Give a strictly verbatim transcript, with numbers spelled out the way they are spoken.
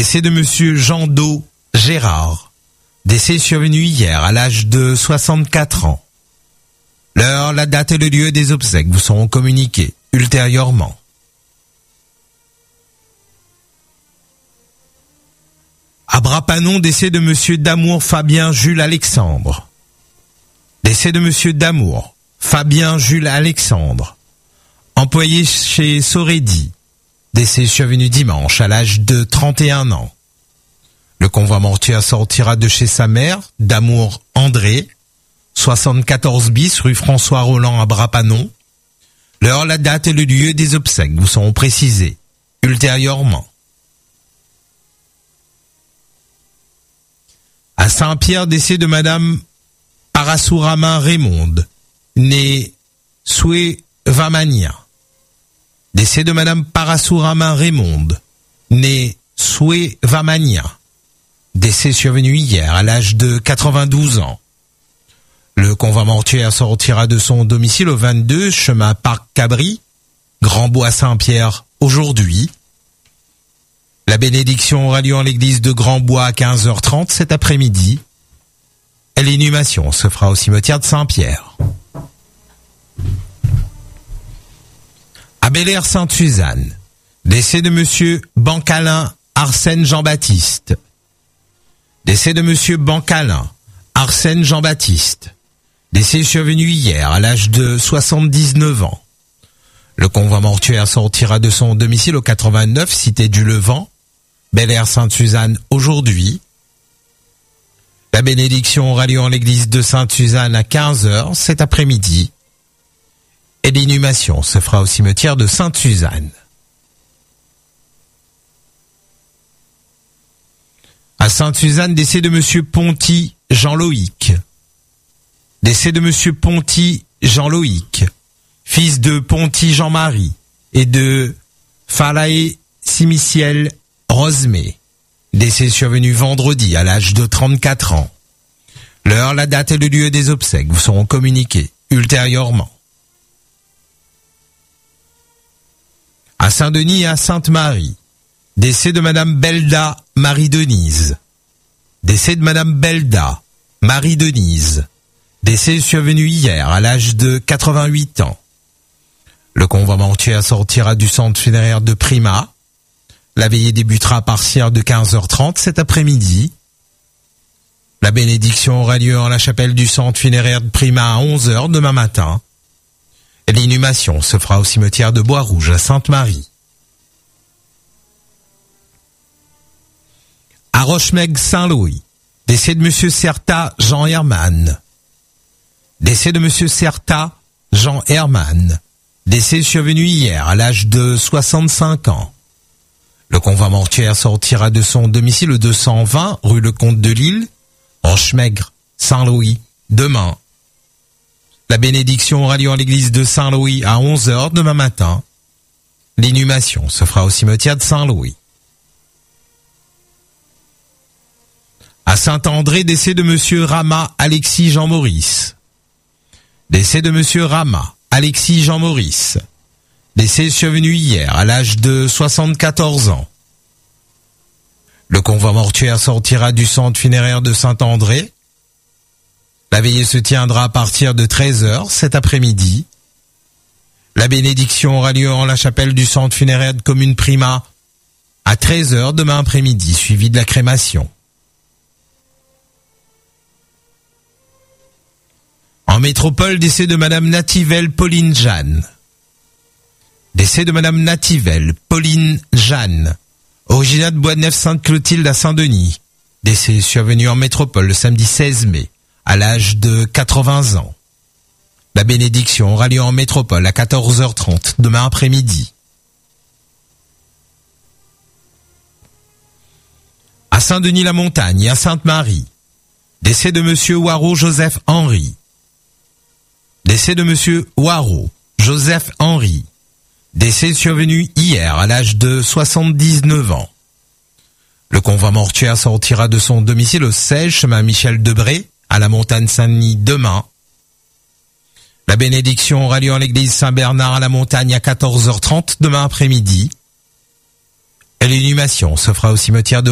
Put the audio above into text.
Décès de monsieur Jean Do Gérard. Décès survenu hier à l'âge de soixante-quatre ans. L'heure, la date et le lieu des obsèques vous seront communiqués ultérieurement. À Brapanon, décès de monsieur Damour Fabien Jules Alexandre. Décès de monsieur Damour Fabien Jules Alexandre. Employé chez Soredi. Décès survenu dimanche à l'âge de trente et un ans. Le convoi mortuaire sortira de chez sa mère, Damour André, soixante-quatorze bis rue François Roland à Brapanon. L'heure, la date et le lieu des obsèques vous seront précisés ultérieurement. À Saint-Pierre, décès de madame Parasourama Raymonde, née Soué-Vamania. Décès de madame Parasourama Raymonde, née Soué-Vamania. Décès survenu hier à l'âge de quatre-vingt-douze ans. Le convoi mortuaire sortira de son domicile au vingt-deux chemin Parc Cabri, Grand Bois Saint-Pierre aujourd'hui. La bénédiction aura lieu en l'église de Grand Bois à quinze heures trente cet après-midi. Et l'inhumation se fera au cimetière de Saint-Pierre. À Bel-Air Sainte-Suzanne, décès de monsieur Bancalin Arsène Jean-Baptiste. Décès de monsieur Bancalin Arsène Jean-Baptiste. Décès survenu hier à l'âge de soixante-dix-neuf ans. Le convoi mortuaire sortira de son domicile au quatre-vingt-neuf cité du Levant, Bel-Air Sainte-Suzanne aujourd'hui. La bénédiction aura lieu en l'église de Sainte-Suzanne à quinze heures cet après-midi. Et l'inhumation se fera au cimetière de Sainte-Suzanne. À Sainte-Suzanne, décès de monsieur Ponty Jean-Loïc. Décès de monsieur Ponty Jean-Loïc, fils de Ponty Jean-Marie et de Falae Simiciel Rosemé. Décès survenu vendredi à l'âge de trente-quatre ans. L'heure, la date et le lieu des obsèques vous seront communiqués ultérieurement. À Saint-Denis et à Sainte-Marie, décès de madame Belda Marie-Denise. Décès de madame Belda Marie-Denise. Décès survenu hier à l'âge de quatre-vingt-huit ans. Le convoi mortuaire sortira du centre funéraire de Prima. La veillée débutera à partir de quinze heures trente cet après-midi. La bénédiction aura lieu en la chapelle du centre funéraire de Prima à onze heures demain matin. Et l'inhumation se fera au cimetière de Bois-Rouge à Sainte-Marie. À Rochemègue-Saint-Louis, décès de monsieur Certa Jean Herman. Décès de monsieur Certa Jean Herman. Décès survenu hier à l'âge de soixante-cinq ans. Le convoi mortuaire sortira de son domicile au deux cent vingt rue Le Comte de Lille, Rochemaigre, Saint-Louis, demain. La bénédiction aura lieu en l'église de Saint-Louis à onze heures demain matin. L'inhumation se fera au cimetière de Saint-Louis. À Saint-André, décès de monsieur Rama Alexis Jean-Maurice. Décès de monsieur Rama Alexis Jean-Maurice. Décès survenu hier à l'âge de soixante-quatorze ans. Le convoi mortuaire sortira du centre funéraire de Saint-André. La veillée se tiendra à partir de treize heures cet après-midi. La bénédiction aura lieu en la chapelle du centre funéraire de Commune Prima à treize heures demain après-midi, suivi de la crémation. En métropole, décès de madame Nativelle Pauline Jeanne. Décès de madame Nativelle Pauline Jeanne, originaire de Bois-de-Neuf-Sainte-Clotilde à Saint-Denis. Décès survenu en métropole le samedi seize mai, à l'âge de quatre-vingts ans. La bénédiction aura lieu en métropole à quatorze heures trente demain après-midi. À Saint-Denis-la-Montagne et à Sainte-Marie, décès de monsieur Waro Joseph Henry. Décès de monsieur Waro Joseph Henry. Décès survenu hier à l'âge de soixante-dix-neuf ans. Le convoi mortuaire sortira de son domicile au seize chemin Michel Debré à la montagne Saint-Denis demain. La bénédiction aura lieu en l'église Saint-Bernard à la montagne à quatorze heures trente demain après-midi. Et l'inhumation se fera au cimetière de